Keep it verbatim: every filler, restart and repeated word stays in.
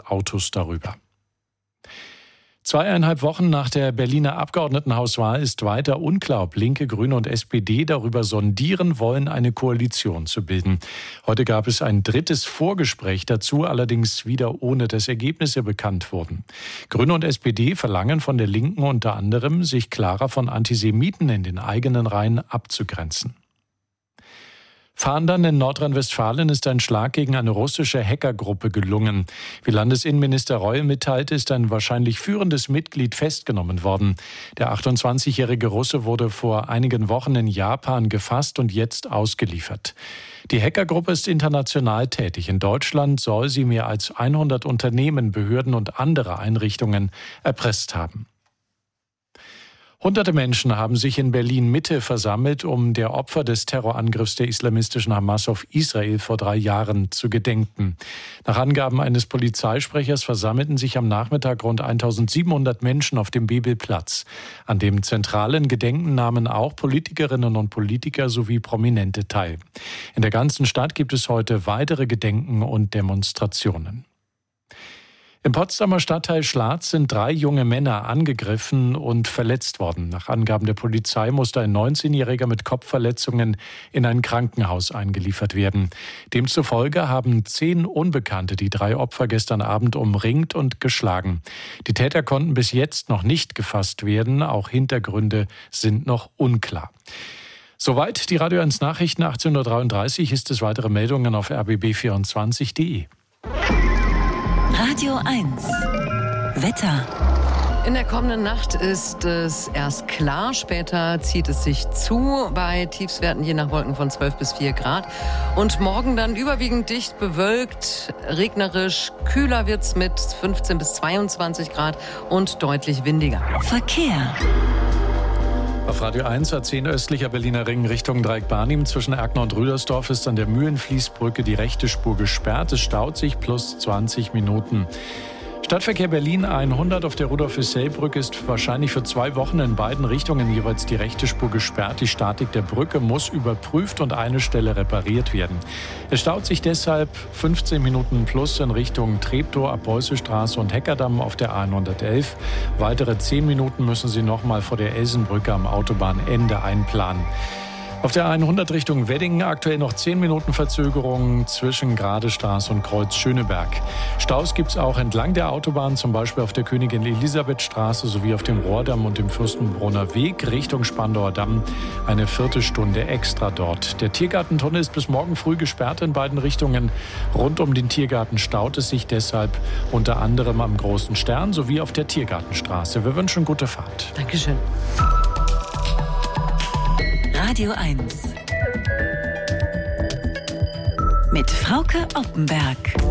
Autos darüber. Zweieinhalb Wochen nach der Berliner Abgeordnetenhauswahl ist weiter unklar, ob Linke, Grüne und S P D darüber sondieren wollen, eine Koalition zu bilden. Heute gab es ein drittes Vorgespräch dazu, allerdings wieder ohne dass Ergebnisse bekannt wurden. Grüne und S P D verlangen von der Linken unter anderem, sich klarer von Antisemiten in den eigenen Reihen abzugrenzen. Fahndern in Nordrhein-Westfalen ist ein Schlag gegen eine russische Hackergruppe gelungen. Wie Landesinnenminister Reul mitteilte, ist ein wahrscheinlich führendes Mitglied festgenommen worden. Der achtundzwanzigjährige Russe wurde vor einigen Wochen in Japan gefasst und jetzt ausgeliefert. Die Hackergruppe ist international tätig. In Deutschland soll sie mehr als hundert Unternehmen, Behörden und andere Einrichtungen erpresst haben. Hunderte Menschen haben sich in Berlin-Mitte versammelt, um der Opfer des Terrorangriffs der islamistischen Hamas auf Israel vor drei Jahren zu gedenken. Nach Angaben eines Polizeisprechers versammelten sich am Nachmittag rund eintausendsiebenhundert Menschen auf dem Bebelplatz. An dem zentralen Gedenken nahmen auch Politikerinnen und Politiker sowie Prominente teil. In der ganzen Stadt gibt es heute weitere Gedenken und Demonstrationen. Im Potsdamer Stadtteil Schlatz sind drei junge Männer angegriffen und verletzt worden. Nach Angaben der Polizei musste ein neunzehnjähriger mit Kopfverletzungen in ein Krankenhaus eingeliefert werden. Demzufolge haben zehn Unbekannte die drei Opfer gestern Abend umringt und geschlagen. Die Täter konnten bis jetzt noch nicht gefasst werden. Auch Hintergründe sind noch unklar. Soweit die Radio eins Nachrichten. achtzehn Uhr dreiunddreißig ist es. Weitere Meldungen auf r b b vierundzwanzig punkt de. Radio eins. Wetter. In der kommenden Nacht ist es erst klar, später zieht es sich zu, bei Tiefstwerten je nach Wolken von zwölf bis vier Grad. Und morgen dann überwiegend dicht bewölkt, regnerisch, kühler wird's mit fünfzehn bis zweiundzwanzig Grad und deutlich windiger. Verkehr. Auf Radio eins A zehn östlicher Berliner Ring Richtung Dreieck-Barnim zwischen Erkner und Rüdersdorf ist an der Mühlenfließbrücke die rechte Spur gesperrt. Es staut sich plus zwanzig Minuten. Stadtverkehr Berlin hundert auf der Rudolf-Hissell-Brücke ist wahrscheinlich für zwei Wochen in beiden Richtungen jeweils die rechte Spur gesperrt. Die Statik der Brücke muss überprüft und eine Stelle repariert werden. Es staut sich deshalb fünfzehn Minuten plus in Richtung Treptow, Abbeussestraße und Heckerdamm auf der A hundertelf. Weitere zehn Minuten müssen Sie nochmal vor der Elsenbrücke am Autobahnende einplanen. Auf der hundert Richtung Wedding aktuell noch zehn Minuten Verzögerung zwischen Gradestraße und Kreuz Schöneberg. Staus gibt es auch entlang der Autobahn, zum Beispiel auf der Königin-Elisabeth-Straße sowie auf dem Rohrdamm und dem Fürstenbrunner Weg Richtung Spandauer Damm. Eine Viertelstunde extra dort. Der Tiergartentunnel ist bis morgen früh gesperrt in beiden Richtungen. Rund um den Tiergarten staut es sich deshalb unter anderem am Großen Stern sowie auf der Tiergartenstraße. Wir wünschen gute Fahrt. Dankeschön. Radio eins. Mit Frauke Oppenberg.